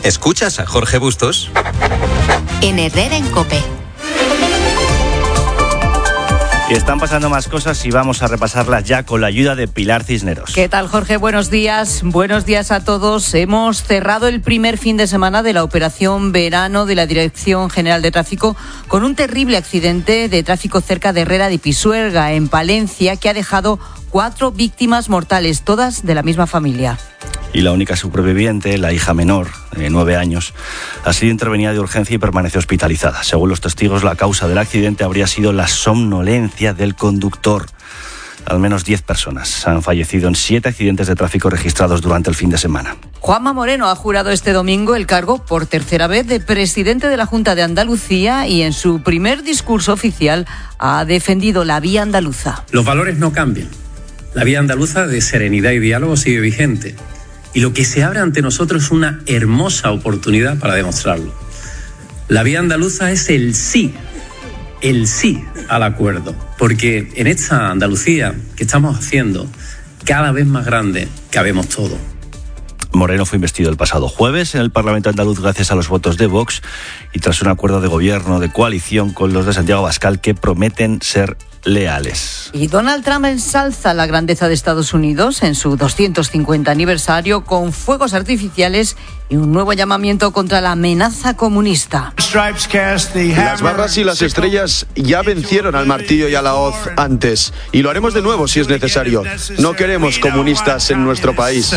¿Escuchas a Jorge Bustos? En Herrera en COPE. Y están pasando más cosas y vamos a repasarlas ya con la ayuda de Pilar Cisneros. ¿Qué tal, Jorge? Buenos días. Buenos días a todos. Hemos cerrado el primer fin de semana de la operación verano de la Dirección General de Tráfico con un terrible accidente de tráfico cerca de Herrera de Pisuerga, en Palencia, que ha dejado 4 víctimas mortales, todas de la misma familia. Y la única superviviente, la hija menor, de 9 años, ha sido intervenida de urgencia y permanece hospitalizada. Según los testigos, la causa del accidente habría sido la somnolencia del conductor. Al menos 10 personas han fallecido en 7 accidentes de tráfico registrados durante el fin de semana. Juanma Moreno ha jurado este domingo el cargo por tercera vez de presidente de la Junta de Andalucía y en su primer discurso oficial ha defendido la vía andaluza. Los valores no cambian. La vía andaluza de serenidad y diálogo sigue vigente. Y lo que se abre ante nosotros es una hermosa oportunidad para demostrarlo. La vía andaluza es el sí al acuerdo. Porque en esta Andalucía que estamos haciendo, cada vez más grande, cabemos todo. Moreno fue investido el pasado jueves en el Parlamento andaluz gracias a los votos de Vox y tras un acuerdo de gobierno de coalición con los de Santiago Abascal que prometen ser leales. Y Donald Trump ensalza la grandeza de Estados Unidos en su 250 aniversario con fuegos artificiales y un nuevo llamamiento contra la amenaza comunista. Las barras y las estrellas ya vencieron al martillo y a la hoz antes, y lo haremos de nuevo si es necesario. No queremos comunistas en nuestro país.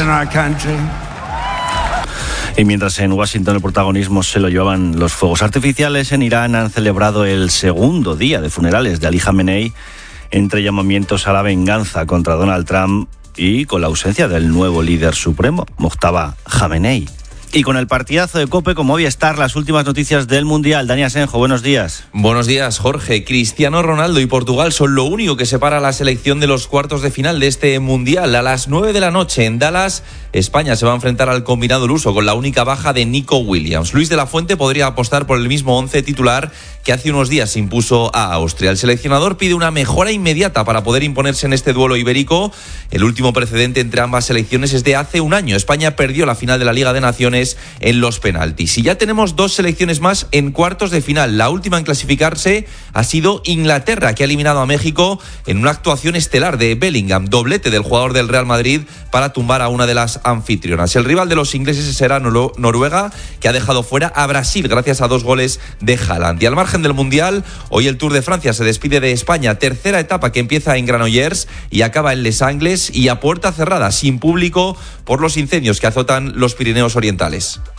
Y mientras en Washington el protagonismo se lo llevaban los fuegos artificiales, en Irán han celebrado el segundo día de funerales de Ali Khamenei, entre llamamientos a la venganza contra Donald Trump y con la ausencia del nuevo líder supremo, Mojtaba Khamenei. Y con el partidazo de COPE con Movistar, las últimas noticias del Mundial. Dani Asenjo, buenos días. Buenos días, Jorge. Cristiano Ronaldo y Portugal son lo único que separa a la selección de los cuartos de final de este Mundial. A las 9 de la noche en Dallas, España se va a enfrentar al combinado luso con la única baja de Nico Williams. Luis de la Fuente podría apostar por el mismo 11 titular que hace unos días se impuso a Austria. El seleccionador pide una mejora inmediata para poder imponerse en este duelo ibérico. El último precedente entre ambas selecciones es de hace un año. España perdió la final de la Liga de Naciones en los penaltis. Y ya tenemos 2 selecciones más en cuartos de final. La última en clasificarse ha sido Inglaterra, que ha eliminado a México en una actuación estelar de Bellingham, doblete del jugador del Real Madrid para tumbar a una de las anfitrionas. El rival de los ingleses será Noruega, que ha dejado fuera a Brasil gracias a 2 goles de Haaland. Y al margen del Mundial, hoy el Tour de Francia se despide de España, tercera etapa que empieza en Granollers y acaba en Les Angles y a puerta cerrada, sin público, por los incendios que azotan los Pirineos Orientales.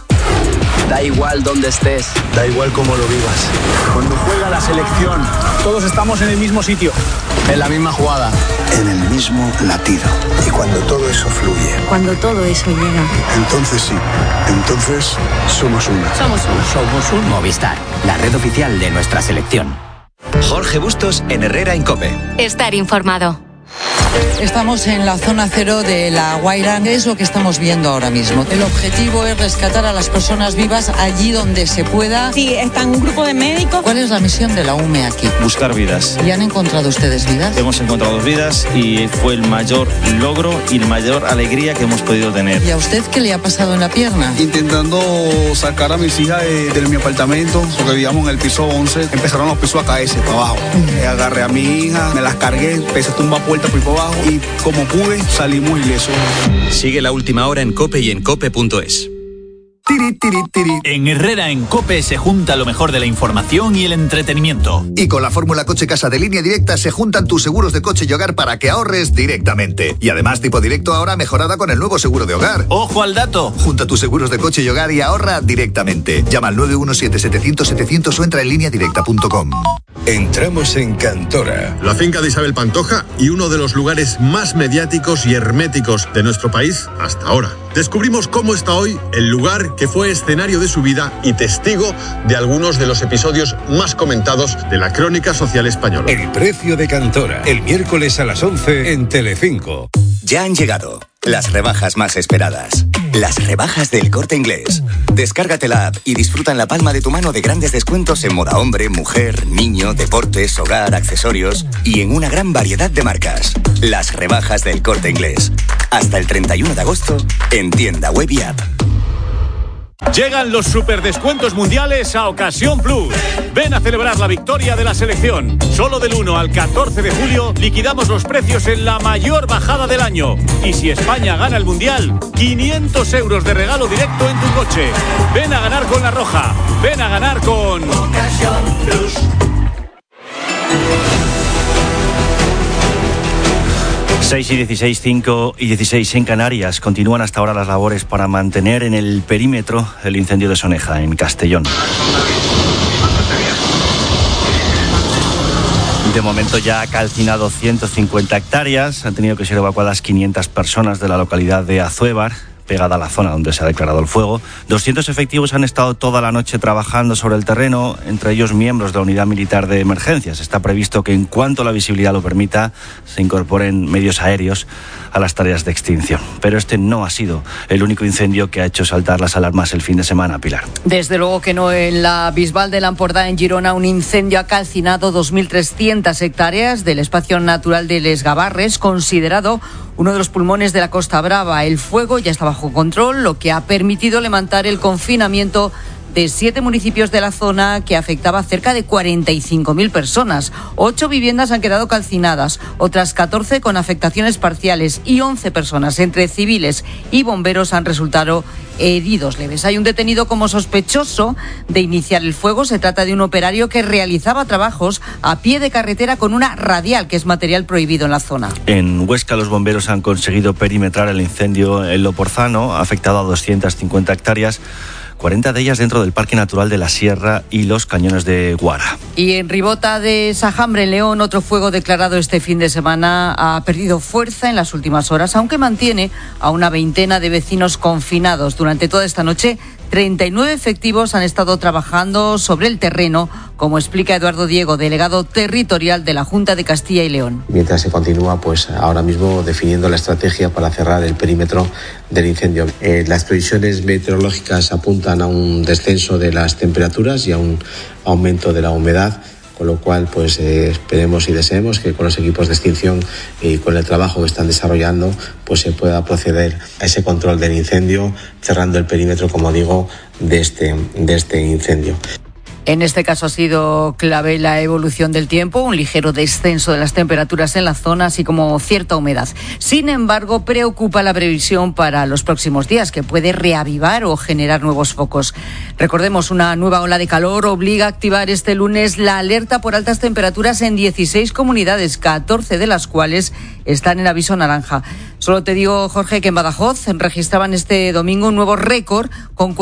Da igual dónde estés, Da igual cómo lo vivas. cuando juega la selección, todos estamos en el mismo sitio, en la misma jugada, en el mismo latido. Y cuando todo eso fluye, Cuando todo eso llega. entonces sí, entonces somos una. Somos un Movistar, la red oficial de nuestra selección. Jorge Bustos en Herrera en COPE. Estar informado. Estamos en la zona cero de La Guaira, es lo que estamos viendo ahora mismo. El objetivo es rescatar a las personas vivas allí donde se pueda. Sí, está un grupo de médicos. ¿Cuál es la misión de la UME aquí? Buscar vidas. ¿Y han encontrado ustedes vidas? Hemos encontrado vidas y fue el mayor logro y la mayor alegría que hemos podido tener. ¿Y a usted qué le ha pasado en la pierna? intentando sacar a mis hijas de mi apartamento, porque vivíamos en el piso 11, empezaron los pisos a caerse para abajo. Agarré a mi hija, me las cargué, empecé a tumbar puertas por ahí para abajo y como pude salimos ilesos. Sigue la última hora en COPE y en COPE.es. En Herrera en COPE se junta lo mejor de la información y el entretenimiento. Y con la fórmula Coche Casa de Línea Directa se juntan tus seguros de coche y hogar para que ahorres directamente. Y además tipo directo ahora mejorada con el nuevo seguro de hogar. ¡Ojo al dato! Junta tus seguros de coche y hogar y ahorra directamente. Llama al 917-700-700 o entra en lineadirecta.com. Entramos en Cantora, la finca de Isabel Pantoja y uno de los lugares más mediáticos y herméticos de nuestro país hasta ahora. Descubrimos cómo está hoy el lugar que fue escenario de su vida y testigo de algunos de los episodios más comentados de la crónica social española. El precio de Cantora, el miércoles a las 11 en Telecinco. Ya han llegado las rebajas más esperadas. Las rebajas del Corte Inglés. Descárgate la app y disfruta en la palma de tu mano de grandes descuentos en moda hombre, mujer, niño, deportes, hogar, accesorios y en una gran variedad de marcas. Las rebajas del Corte Inglés. Hasta el 31 de agosto en tienda web y app. Llegan los superdescuentos mundiales a Ocasión Plus. Ven a celebrar la victoria de la selección. Solo del 1 al 14 de julio liquidamos los precios en la mayor bajada del año. Y si España gana el mundial, 500 euros de regalo directo en tu coche. Ven a ganar con La Roja. Ven a ganar con Ocasión Plus. Seis y 16, 5 y 16 en Canarias. Continúan hasta ahora las labores para mantener en el perímetro el incendio de Soneja, en Castellón. De momento ya ha calcinado 150 hectáreas. Han tenido que ser evacuadas 500 personas de la localidad de Azuévar, pegada a la zona donde se ha declarado el fuego. 200 efectivos han estado toda la noche trabajando sobre el terreno, entre ellos miembros de la Unidad Militar de Emergencias. Está previsto que en cuanto la visibilidad lo permita, se incorporen medios aéreos a las tareas de extinción. Pero este no ha sido el único incendio que ha hecho saltar las alarmas el fin de semana, Pilar. Desde luego que no. En la Bisbal de l'Empordà, en Girona, un incendio ha calcinado 2.300 hectáreas del espacio natural de Les Gavarres, considerado uno de los pulmones de la Costa Brava. El fuego ya está bajo control, lo que ha permitido levantar el confinamiento de 7 municipios de la zona, que afectaba a cerca de 45.000 personas. 8 viviendas han quedado calcinadas, otras 14 con afectaciones parciales y 11 personas, entre civiles y bomberos, han resultado heridos leves. Hay un detenido como sospechoso de iniciar el fuego. Se trata de un operario que realizaba trabajos a pie de carretera con una radial, que es material prohibido en la zona. En Huesca, los bomberos han conseguido perimetrar el incendio en Loporzano, afectado a 250 hectáreas. 40 de ellas dentro del Parque Natural de la Sierra y los Cañones de Guara. Y en Ribota de Sajambre, en León, otro fuego declarado este fin de semana ha perdido fuerza en las últimas horas, aunque mantiene a una veintena de vecinos confinados. Durante toda esta noche, 39 efectivos han estado trabajando sobre el terreno, como explica Eduardo Diego, delegado territorial de la Junta de Castilla y León. Mientras se continúa, pues ahora mismo definiendo la estrategia para cerrar el perímetro del incendio. Las previsiones meteorológicas apuntan a un descenso de las temperaturas y a un aumento de la humedad, con lo cual pues esperemos y deseemos que con los equipos de extinción y con el trabajo que están desarrollando pues se pueda proceder a ese control del incendio, cerrando el perímetro, como digo, de este incendio. En este caso ha sido clave la evolución del tiempo, un ligero descenso de las temperaturas en la zona, así como cierta humedad. Sin embargo, preocupa la previsión para los próximos días, que puede reavivar o generar nuevos focos. Recordemos, una nueva ola de calor obliga a activar este lunes la alerta por altas temperaturas en 16 comunidades, 14 de las cuales están en aviso naranja. Solo te digo, Jorge, que en Badajoz registraban este domingo un nuevo récord con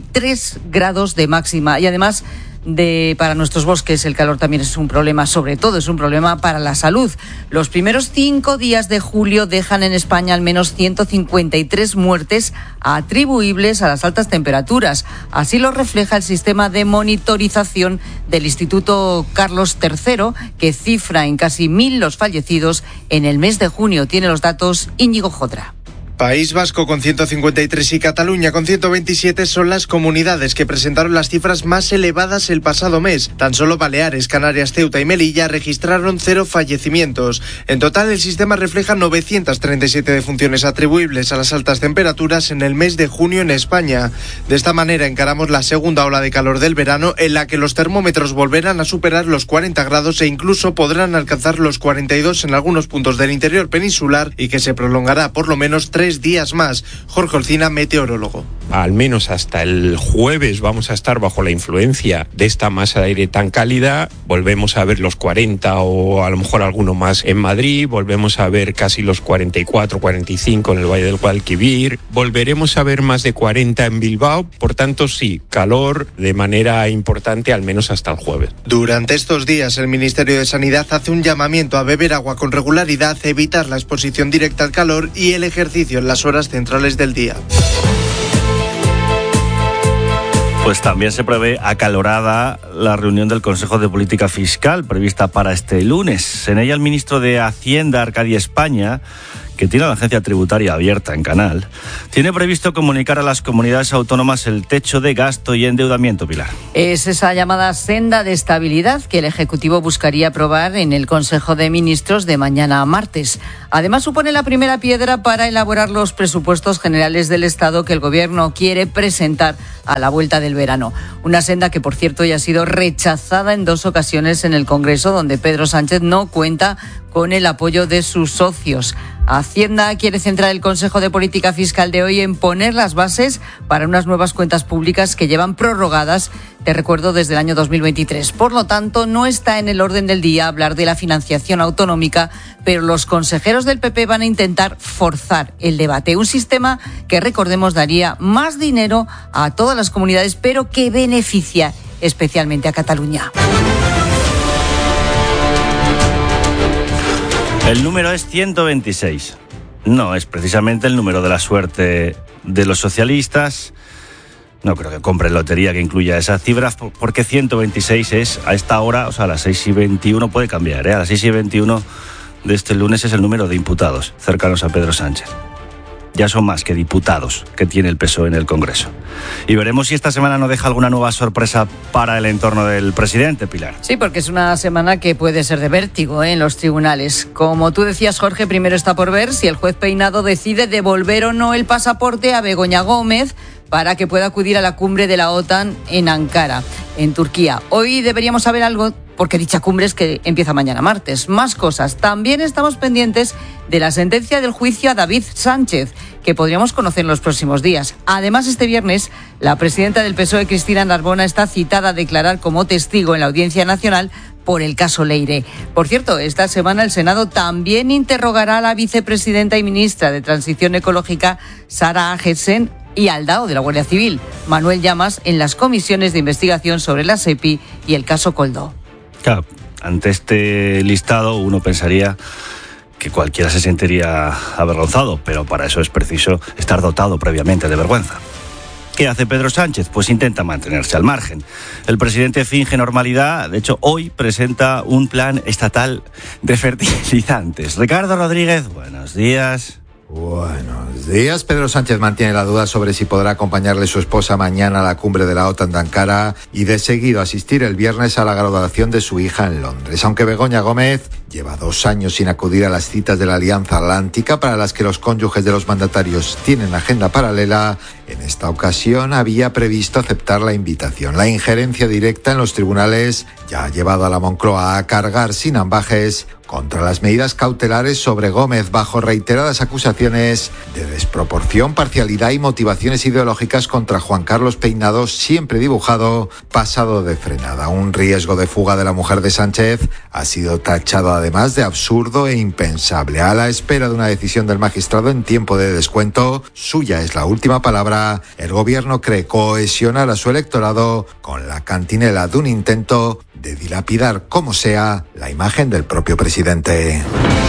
43 grados de máxima. Y además, para nuestros bosques el calor también es un problema, sobre todo es un problema para la salud. Los primeros 5 días de julio dejan en España al menos 153 muertes atribuibles a las altas temperaturas. Así lo refleja el sistema de monitorización del Instituto Carlos III, que cifra en casi 1.000 los fallecidos en el mes de junio. Tiene los datos Íñigo Jodra. País Vasco con 153 y Cataluña con 127 son las comunidades que presentaron las cifras más elevadas el pasado mes. Tan solo Baleares, Canarias, Ceuta y Melilla registraron 0 fallecimientos. En total, el sistema refleja 937 defunciones atribuibles a las altas temperaturas en el mes de junio en España. De esta manera encaramos la segunda ola de calor del verano, en la que los termómetros volverán a superar los 40 grados e incluso podrán alcanzar los 42 en algunos puntos del interior peninsular, y que se prolongará por lo menos 3 días más. Jorge Olcina, meteorólogo. Al menos hasta el jueves vamos a estar bajo la influencia de esta masa de aire tan cálida. Volvemos a ver los 40 o a lo mejor alguno más en Madrid. Volvemos a ver casi los 44, 45 en el Valle del Guadalquivir. Volveremos a ver más de 40 en Bilbao. Por tanto, sí, calor de manera importante al menos hasta el jueves. Durante estos días, el Ministerio de Sanidad hace un llamamiento a beber agua con regularidad, evitar la exposición directa al calor y el ejercicio en las horas centrales del día. Pues también se prevé acalorada la reunión del Consejo de Política Fiscal prevista para este lunes. En ella el ministro de Hacienda, Arcadio España, que tiene la agencia tributaria abierta en Canal, tiene previsto comunicar a las comunidades autónomas el techo de gasto y endeudamiento, Pilar. Es esa llamada senda de estabilidad que el Ejecutivo buscaría aprobar en el Consejo de Ministros de mañana a martes. Además, supone la primera piedra para elaborar los presupuestos generales del Estado que el Gobierno quiere presentar a la vuelta del verano. Una senda que, por cierto, ya ha sido rechazada en 2 ocasiones en el Congreso, donde Pedro Sánchez no cuenta con el apoyo de sus socios. Hacienda quiere centrar el Consejo de Política Fiscal de hoy en poner las bases para unas nuevas cuentas públicas que llevan prorrogadas, te recuerdo, desde el año 2023. Por lo tanto, no está en el orden del día hablar de la financiación autonómica, pero los consejeros del PP van a intentar forzar el debate. Un sistema que, recordemos, daría más dinero a todas las comunidades, pero que beneficia especialmente a Cataluña. El número es 126. No es precisamente el número de la suerte de los socialistas. No creo que compren lotería que incluya esas cifras, porque 126 es a esta hora, o sea, a las 6:21 puede cambiar, A las 6:21 de este lunes es el número de imputados cercanos a Pedro Sánchez. Ya son más que diputados que tiene el PSOE en el Congreso. Y veremos si esta semana no deja alguna nueva sorpresa para el entorno del presidente, Pilar. Sí, porque es una semana que puede ser de vértigo en los tribunales. Como tú decías, Jorge, primero está por ver si el juez Peinado decide devolver o no el pasaporte a Begoña Gómez para que pueda acudir a la cumbre de la OTAN en Ankara, en Turquía. Hoy deberíamos saber algo, porque dicha cumbre es que empieza mañana martes. Más cosas. También estamos pendientes de la sentencia del juicio a David Sánchez, que podríamos conocer en los próximos días. Además, este viernes, la presidenta del PSOE, Cristina Narbona, está citada a declarar como testigo en la Audiencia Nacional por el caso Leire. Por cierto, esta semana el Senado también interrogará a la vicepresidenta y ministra de Transición Ecológica, Sara Agesen, y al DAO de la Guardia Civil, Manuel Llamas, en las comisiones de investigación sobre la SEPI y el caso Koldo. Claro, ante este listado uno pensaría que cualquiera se sentiría avergonzado, pero para eso es preciso estar dotado previamente de vergüenza. ¿Qué hace Pedro Sánchez? Pues intenta mantenerse al margen. El presidente finge normalidad. De hecho, hoy presenta un plan estatal de fertilizantes. Ricardo Rodríguez, buenos días. Buenos días. Pedro Sánchez mantiene la duda sobre si podrá acompañarle su esposa mañana a la cumbre de la OTAN de Ankara y de seguido asistir el viernes a la graduación de su hija en Londres. Aunque Begoña Gómez lleva 2 años sin acudir a las citas de la Alianza Atlántica, para las que los cónyuges de los mandatarios tienen agenda paralela, en esta ocasión había previsto aceptar la invitación. La injerencia directa en los tribunales ya ha llevado a la Moncloa a cargar sin ambajes contra las medidas cautelares sobre Gómez, bajo reiteradas acusaciones de desproporción, parcialidad y motivaciones ideológicas contra Juan Carlos Peinado, siempre dibujado pasado de frenada. Un riesgo de fuga de la mujer de Sánchez ha sido tachado además de absurdo e impensable. A la espera de una decisión del magistrado en tiempo de descuento, suya es la última palabra. El gobierno cree cohesionar a su electorado con la cantinela de un intento de dilapidar como sea la imagen del propio presidente.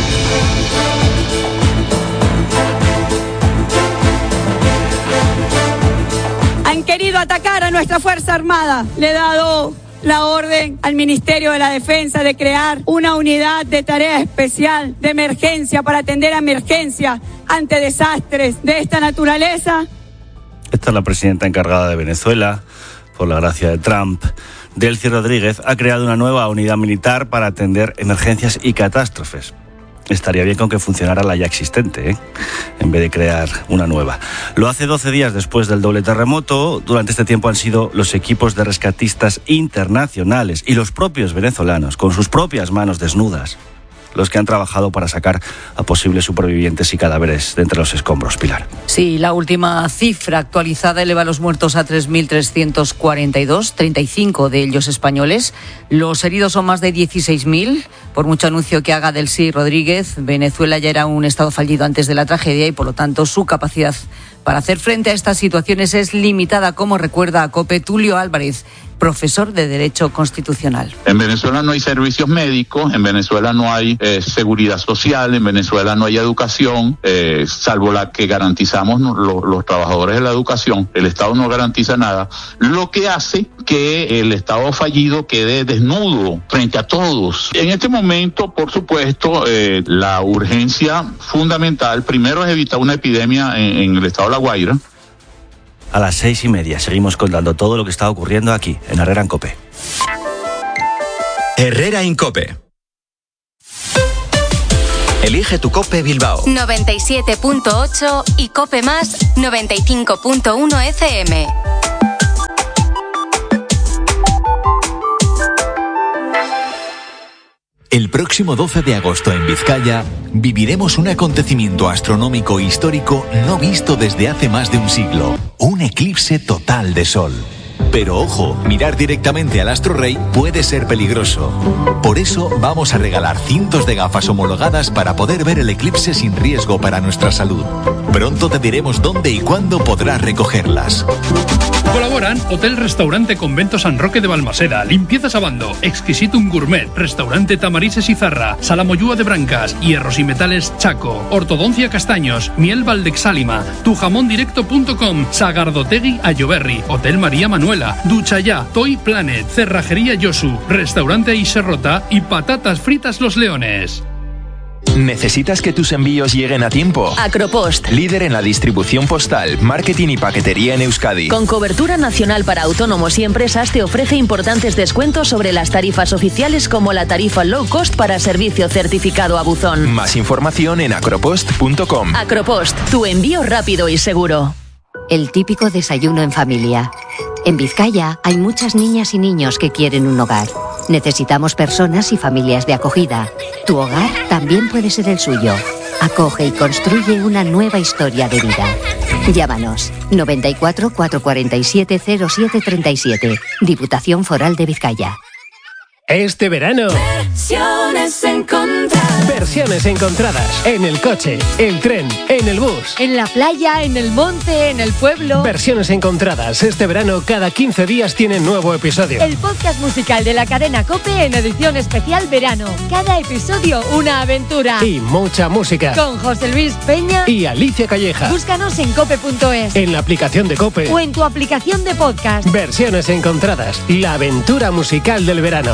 Han querido atacar a nuestra Fuerza Armada. Le he dado la orden al Ministerio de la Defensa de crear una unidad de tarea especial de emergencia para atender a emergencias ante desastres de esta naturaleza. Esta es la presidenta encargada de Venezuela, por la gracia de Trump. Delcy Rodríguez ha creado una nueva unidad militar para atender emergencias y catástrofes. Estaría bien con que funcionara la ya existente, en vez de crear una nueva. Lo hace 12 días después del doble terremoto. Durante este tiempo han sido los equipos de rescatistas internacionales y los propios venezolanos, con sus propias manos desnudas, los que han trabajado para sacar a posibles supervivientes y cadáveres de entre los escombros, Pilar. Sí, la última cifra actualizada eleva los muertos a 3.342, 35 de ellos españoles. Los heridos son más de 16.000. Por mucho anuncio que haga Delcy Rodríguez, Venezuela ya era un estado fallido antes de la tragedia y, por lo tanto, su capacidad para hacer frente a estas situaciones es limitada, como recuerda a COPE Tulio Álvarez, profesor de Derecho Constitucional. En Venezuela no hay servicios médicos, en Venezuela no hay seguridad social, en Venezuela no hay educación, salvo la que garantizamos los trabajadores de la educación. El Estado no garantiza nada, lo que hace que el Estado fallido quede desnudo frente a todos. En este momento, por supuesto, la urgencia fundamental primero es evitar una epidemia en el estado de La Guaira. A las 6:30 seguimos contando todo lo que está ocurriendo aquí, en Herrera en COPE. Herrera en COPE. Elige tu COPE Bilbao. 97.8 y COPE más 95.1 FM. El próximo 12 de agosto en Vizcaya viviremos un acontecimiento astronómico histórico no visto desde hace más de un siglo. Un eclipse total de sol. Pero ojo, mirar directamente al astro rey puede ser peligroso. Por eso vamos a regalar cientos de gafas homologadas para poder ver el eclipse sin riesgo para nuestra salud. Pronto te diremos dónde y cuándo podrás recogerlas. Colaboran Hotel Restaurante Convento San Roque de Balmaseda, Limpieza Sabando, Exquisitum Gourmet, Restaurante Tamarises Izarra, Sala Moyúa de Brancas, Hierros y Metales Chaco, Ortodoncia Castaños, Miel Valdexálima, tujamondirecto.com, Sagardotegui Ayoberri, Hotel María Manuela, Ducha Ya, Toy Planet, Cerrajería Yosu, Restaurante Iserrota y Patatas Fritas Los Leones. ¿Necesitas que tus envíos lleguen a tiempo? Acropost. Líder en la distribución postal, marketing y paquetería en Euskadi. Con cobertura nacional para autónomos y empresas, te ofrece importantes descuentos sobre las tarifas oficiales, como la tarifa low cost para servicio certificado a buzón. Más información en acropost.com. Acropost, tu envío rápido y seguro. El típico desayuno en familia. En Vizcaya hay muchas niñas y niños que quieren un hogar. Necesitamos personas y familias de acogida. Tu hogar también puede ser el suyo. Acoge y construye una nueva historia de vida. Llámanos 94 447 0737. Diputación Foral de Vizcaya. Este verano, Versiones encontradas. versiones encontradas. En el coche, el tren, en el bus. En la playa, en el monte, en el pueblo. Versiones encontradas. Este verano, cada 15 días tiene nuevo episodio. El podcast musical de la cadena COPE en edición especial verano. Cada episodio una aventura. Y mucha música. Con José Luis Peña Y Alicia Calleja. Búscanos en cope.es. En la aplicación de COPE. O en tu aplicación de podcast. Versiones encontradas. La aventura musical del verano.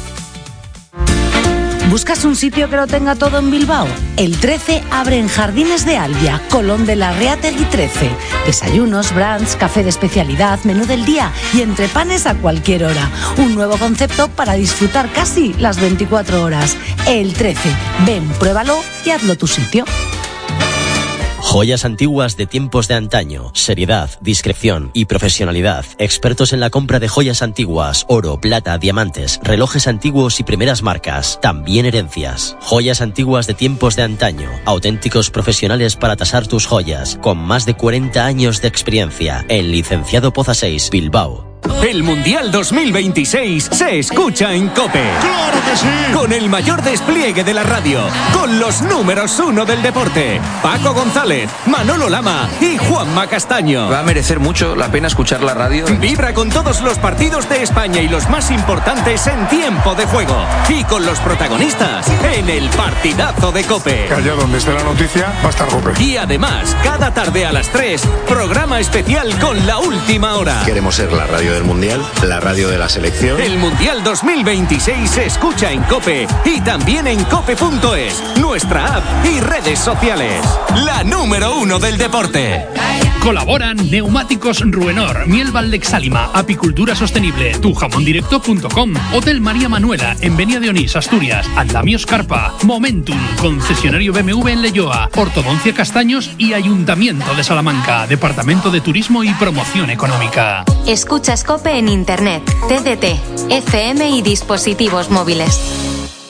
¿Buscas un sitio que lo tenga todo en Bilbao? El 13 abre en Jardines de Albia, Colón de la Reategui 13. Desayunos, brunch, café de especialidad, menú del día y entrepanes a cualquier hora. Un nuevo concepto para disfrutar casi las 24 horas. El 13. Ven, pruébalo y hazlo tu sitio. Joyas antiguas de tiempos de antaño, seriedad, discreción y profesionalidad. Expertos en la compra de joyas antiguas, oro, plata, diamantes, relojes antiguos y primeras marcas, también herencias. Joyas antiguas de tiempos de antaño, auténticos profesionales para tasar tus joyas, con más de 40 años de experiencia. En Licenciado Poza 6, Bilbao. El Mundial 2026 se escucha en COPE. ¡Claro que sí! Con el mayor despliegue de la radio, con los números 1 del deporte, Paco González, Manolo Lama y Juanma Castaño. Va a merecer mucho la pena escuchar la radio. Vibra con todos los partidos de España y los más importantes en tiempo de juego. Y con los protagonistas en el partidazo de COPE. Que allá donde esté la noticia va a estar COPE. Y además, cada tarde a las 3, programa especial con la última hora. Queremos ser la radio del Mundial, la radio de la selección. El Mundial 2026 se escucha en COPE y también en cope.es, nuestra app y redes sociales. La número 1 del deporte. Colaboran Neumáticos Ruenor, Miel Valdexálima, Apicultura Sostenible, tujamondirecto.com, Hotel María Manuela, en Benia de Onís, Asturias, Andamios Carpa, Momentum, concesionario BMW en Leyoa, Ortodoncia Castaños y Ayuntamiento de Salamanca, Departamento de Turismo y Promoción Económica. Escuchas COPE en Internet, TDT, FM y dispositivos móviles.